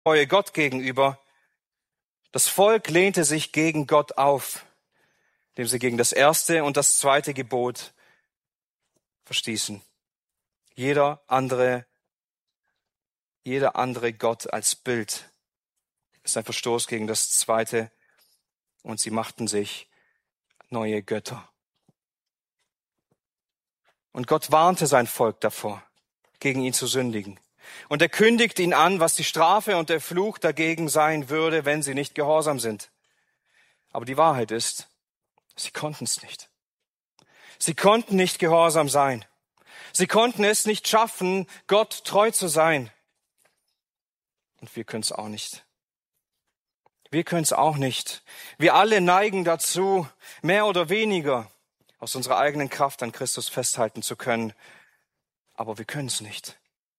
Treue Gott gegenüber. Das Volk lehnte sich gegen Gott auf, indem sie gegen das erste und das zweite Gebot verstießen. Jeder andere Gott als Bild ist ein Verstoß gegen das zweite, und sie machten sich neue Götter. Und Gott warnte sein Volk davor, gegen ihn zu sündigen. Und er kündigt ihnen an, was die Strafe und der Fluch dagegen sein würde, wenn sie nicht gehorsam sind. Aber die Wahrheit ist, sie konnten es nicht. Sie konnten nicht gehorsam sein. Sie konnten es nicht schaffen, Gott treu zu sein. Und wir können es auch nicht. Wir können es auch nicht. Wir alle neigen dazu, mehr oder weniger aus unserer eigenen Kraft an Christus festhalten zu können. Aber wir können es nicht.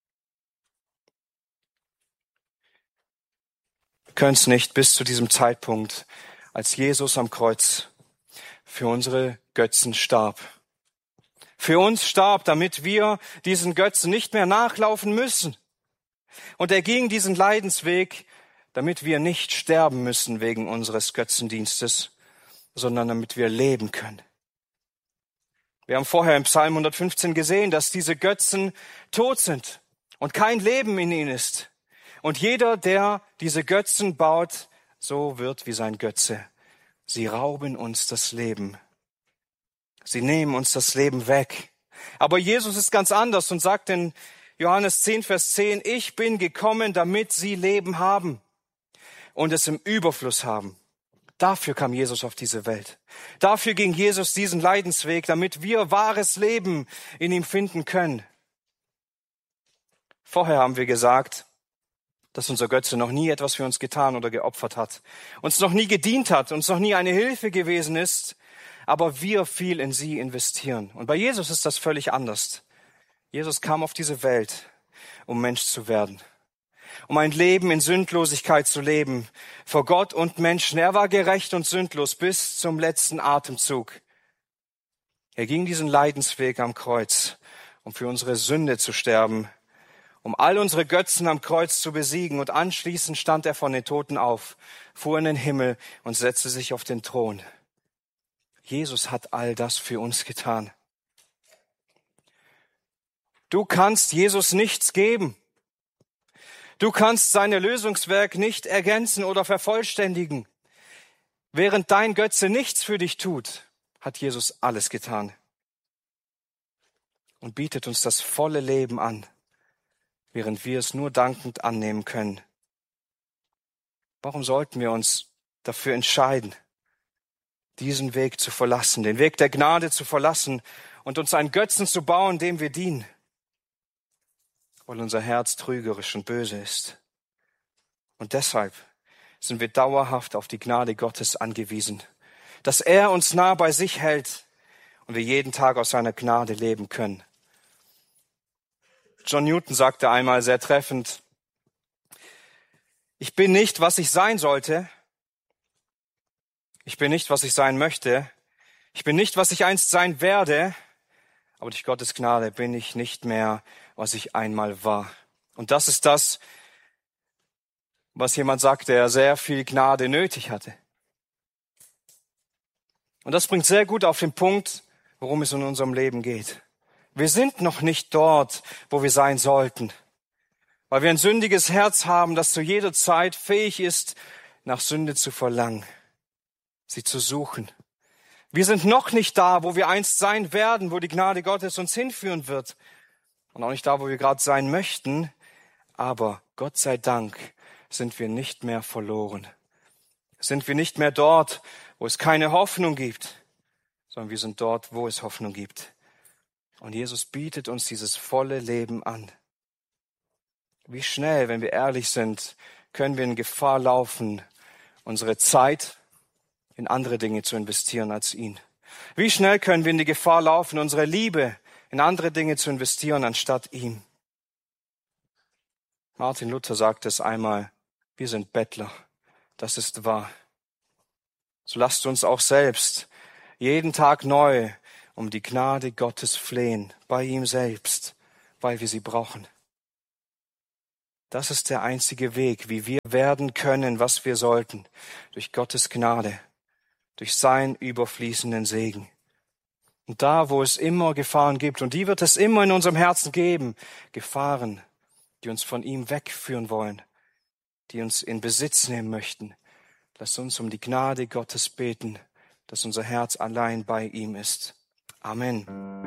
Wir können es nicht bis zu diesem Zeitpunkt, als Jesus am Kreuz für unsere Götzen starb. Für uns starb, damit wir diesen Götzen nicht mehr nachlaufen müssen. Und er ging diesen Leidensweg, damit wir nicht sterben müssen wegen unseres Götzendienstes, sondern damit wir leben können. Wir haben vorher im Psalm 115 gesehen, dass diese Götzen tot sind und kein Leben in ihnen ist. Und jeder, der diese Götzen baut, so wird wie sein Götze. Sie rauben uns das Leben. Sie nehmen uns das Leben weg. Aber Jesus ist ganz anders und sagt in Johannes 10, Vers 10, ich bin gekommen, damit sie Leben haben und es im Überfluss haben. Dafür kam Jesus auf diese Welt. Dafür ging Jesus diesen Leidensweg, damit wir wahres Leben in ihm finden können. Vorher haben wir gesagt, dass unser Götze noch nie etwas für uns getan oder geopfert hat, uns noch nie gedient hat, uns noch nie eine Hilfe gewesen ist, aber wir viel in sie investieren. Und bei Jesus ist das völlig anders. Jesus kam auf diese Welt, um Mensch zu werden, um ein Leben in Sündlosigkeit zu leben, vor Gott und Menschen. Er war gerecht und sündlos bis zum letzten Atemzug. Er ging diesen Leidensweg am Kreuz, um für unsere Sünde zu sterben, um all unsere Götzen am Kreuz zu besiegen. Und anschließend stand er von den Toten auf, fuhr in den Himmel und setzte sich auf den Thron. Jesus hat all das für uns getan. Du kannst Jesus nichts geben. Du kannst sein Erlösungswerk nicht ergänzen oder vervollständigen. Während dein Götze nichts für dich tut, hat Jesus alles getan und bietet uns das volle Leben an, während wir es nur dankend annehmen können. Warum sollten wir uns dafür entscheiden, diesen Weg zu verlassen, den Weg der Gnade zu verlassen und uns einen Götzen zu bauen, dem wir dienen? Weil unser Herz trügerisch und böse ist. Und deshalb sind wir dauerhaft auf die Gnade Gottes angewiesen, dass er uns nah bei sich hält und wir jeden Tag aus seiner Gnade leben können. John Newton sagte einmal sehr treffend, ich bin nicht, was ich sein sollte. Ich bin nicht, was ich sein möchte. Ich bin nicht, was ich einst sein werde. Aber durch Gottes Gnade bin ich nicht mehr, was ich einmal war. Und das ist das, was jemand sagt, der sehr viel Gnade nötig hatte. Und das bringt sehr gut auf den Punkt, worum es in unserem Leben geht. Wir sind noch nicht dort, wo wir sein sollten, weil wir ein sündiges Herz haben, das zu jeder Zeit fähig ist, nach Sünde zu verlangen, sie zu suchen. Wir sind noch nicht da, wo wir einst sein werden, wo die Gnade Gottes uns hinführen wird. Und auch nicht da, wo wir gerade sein möchten. Aber Gott sei Dank sind wir nicht mehr verloren. Sind wir nicht mehr dort, wo es keine Hoffnung gibt, sondern wir sind dort, wo es Hoffnung gibt. Und Jesus bietet uns dieses volle Leben an. Wie schnell, wenn wir ehrlich sind, können wir in Gefahr laufen, unsere Zeit in andere Dinge zu investieren als ihn. Wie schnell können wir in die Gefahr laufen, unsere Liebe in andere Dinge zu investieren, anstatt ihm. Martin Luther sagte es einmal, wir sind Bettler. Das ist wahr. So lasst uns auch selbst jeden Tag neu um die Gnade Gottes flehen, bei ihm selbst, weil wir sie brauchen. Das ist der einzige Weg, wie wir werden können, was wir sollten. Durch Gottes Gnade, durch seinen überfließenden Segen. Und da, wo es immer Gefahren gibt, und die wird es immer in unserem Herzen geben, Gefahren, die uns von ihm wegführen wollen, die uns in Besitz nehmen möchten. Lasst uns um die Gnade Gottes beten, dass unser Herz allein bei ihm ist. Amen.